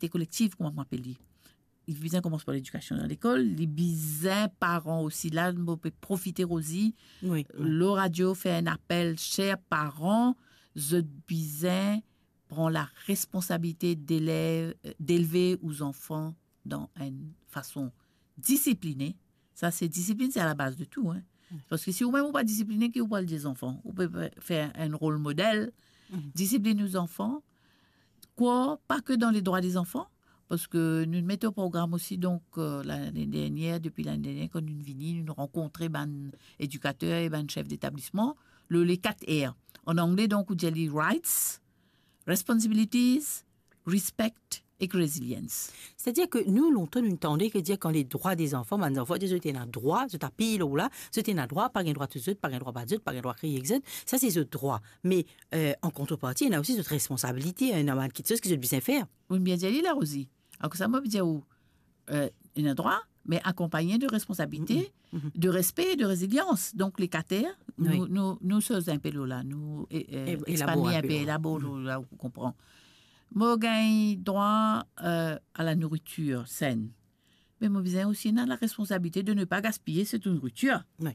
responsabilité collective, comme on m'appelle. Il besoin commence par l'éducation dans l'école, les besoins parents aussi là, on peut profiter aussi. Oui. Le radio fait un appel, chers parents, je besoin prend la responsabilité d'élever aux enfants dans une façon disciplinée. Ça, c'est discipline, c'est à la base de tout. Hein. Parce que si vous-même vous pas discipliné, qui vous parle des enfants? Vous pouvez faire un rôle modèle, discipliner nos enfants. Quoi? Pas que dans les droits des enfants, parce que nous mettons au programme aussi, donc, l'année dernière, depuis l'année dernière, quand nous venons, nous rencontrons des éducateurs et des chefs d'établissement, les 4 R. En anglais, donc, vous dites les rights, responsibilities, respect et resilience. C'est-à-dire que nous, longtemps, nous entendons que dire quand les droits des enfants, les enfants, ils ont un droit, ils ont un pays là, ils ont un droit, pas un droit tous autres, pas un droit pas d'autres, pas un droit crier, etc. Ça, c'est ce droit. Mais, en contrepartie, il y a aussi cette responsabilité, il y a quelque chose qu'ils ont besoin de faire. Oui, bien dit là aussi. Alors, ça m'a dit où, il y a un droit, mais accompagné de responsabilité, de respect et de résilience. Donc, les 4 R, nous sommes un peu là, nous, expandés un peu, élaborés là, vous comprenez. Moi, j'ai droit à la nourriture saine. Mais moi, j'ai aussi la responsabilité de ne pas gaspiller cette nourriture. Oui.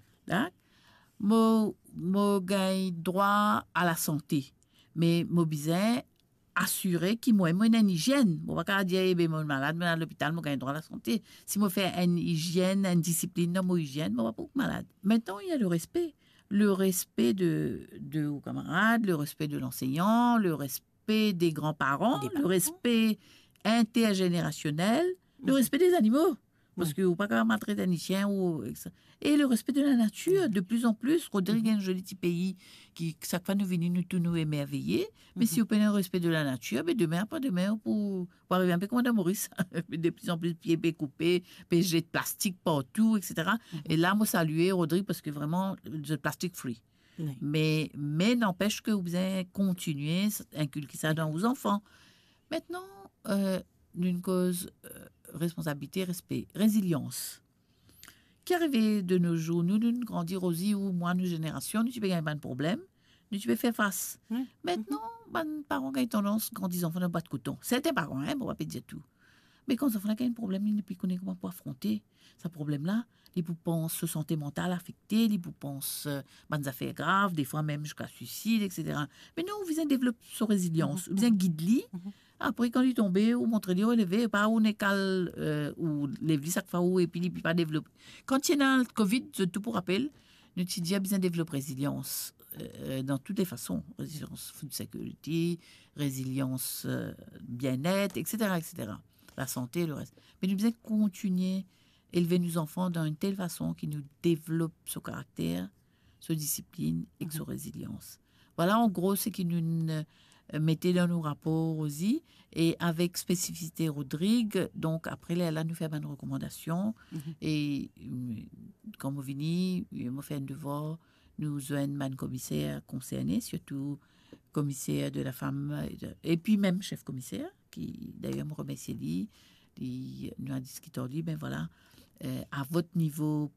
Moi, j'ai droit à la santé. Mais moi, j'ai assurer qu'il m'a une hygiène. Moi, pas dire, je suis malade, mais à l'hôpital, moi, j'ai droit à la santé. Si moi fais une hygiène, une discipline dans mon hygiène, moi, pas malade. Maintenant, il y a le respect. Le respect de vos camarades, le respect de l'enseignant, le respect des grands-parents, le respect intergénérationnel, le respect des animaux. Parce que vous pas quand même maltraiter un chien et le respect de la nature. De plus en plus, Rodrigue est un joli petit pays qui, chaque fois nous venons, nous tous nous émerveiller. Mais si vous prenez le respect de la nature, mais demain, pas demain, pour arriver un peu comme Madame Maurice. De plus en plus, pieds coupés, jets de plastique partout, etc. Et là, moi, saluer Rodrigue parce que vraiment, le plastique free. Oui. Mais n'empêche que vous allez continuer à inculquer ça dans vos enfants. Maintenant, d'une cause responsabilité, respect, résilience. Qui arrive de nos jours, nous grandir aussi, ou moi, nos générations, nous, tu peux gagner un problème, nous, tu peux faire face. Maintenant, les parents ont tendance, quand ils enfants n'ont pas de coton. Certains parents, on va pas dire tout. Mais quand les enfants ont un problème, ils ne connaissent comment pour affronter ce problème-là. Ils pensent se santé mentale affectée, ils pensent des affaires graves, des fois même jusqu'à suicide, etc. Mais nous, vous avez développé sa résilience, vous avez guidé. Après, quand il est tombé, ou montré lui relevé, pas ou nécal, ou levé chaque fois, ou et puis il pas développé. Quand il y a le Covid, tout pour rappel, nous avons besoin de développer résilience dans toutes les façons. Résilience food security, résilience bien-être, etc., etc. La santé, le reste. Mais nous devons continuer à élever nos enfants d'une telle façon qu'ils nous développent ce caractère, ce discipline et ce résilience. Voilà, en gros, ce qui nous mettez dans nos rapports aussi. Et avec spécificité Rodrigue, donc après, là, nous fait une recommandation. Et comme vous venez, nous fait un devoir, nous avons un commissaire concerné, surtout commissaire de la femme, et puis même chef commissaire, qui d'ailleurs me remercie lui, nous a discuté, ben voilà, à votre niveau,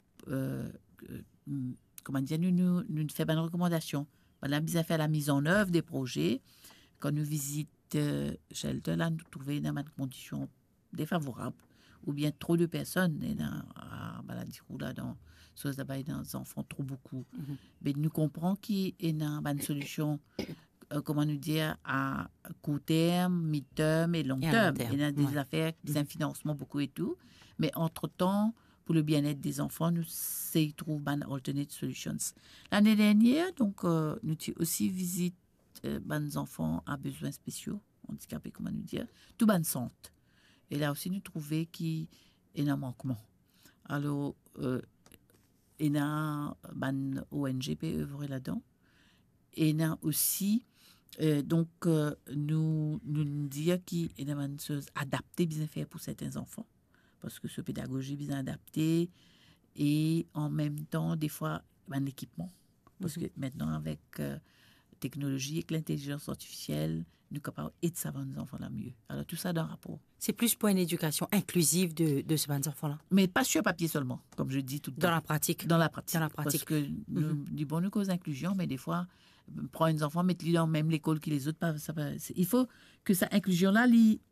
comment dire, nous faisons une recommandation. Voilà, nous avons fait la mise en œuvre des projets. Quand nous visitons Shelter, là, nous trouvons dans des conditions défavorables, ou bien trop de personnes, dans maladie là, dans des enfants, trop beaucoup. Mais nous comprenons qu'il y a une solution, comment nous dire, à court terme, mid-term et long terme. Il y a des affaires, des financements beaucoup et tout. Mais entre-temps, pour le bien-être des enfants, nous trouvons des alternate solutions. L'année dernière, donc, nous avons aussi visité des enfants à besoins spéciaux, handicapés, comment nous dire, tout ban centre. Et là aussi, nous trouvons qu'il y a un manquement. Alors, il y a une ONG qui œuvre là-dedans. Et il y a aussi, donc, nous disons qu'il y a une chose adaptée, bien faire pour certains enfants. Parce que ce pédagogie bien adaptée et en même temps, des fois, un équipement. Parce que maintenant, avec technologie, avec l'intelligence artificielle, nous sommes capables d'aider ces enfants-là mieux. Alors, tout ça dans le rapport. C'est plus pour une éducation inclusive de ces enfants-là. Mais pas sur papier seulement, comme je dis tout le temps. Dans la pratique. Dans la pratique. Parce que nous disons nous cause inclusion, mais des fois, prendre les enfants, mettre-les dans même l'école que les autres. Il faut que cette inclusion-là,